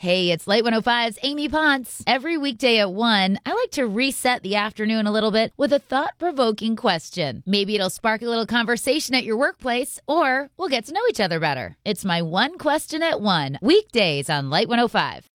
Hey, it's Light 105's Amy Potts. Every weekday at 1, I like to reset the afternoon a little bit with a thought-provoking question. Maybe it'll spark a little conversation at your workplace, or we'll get to know each other better. It's my one question at 1, weekdays on Light 105.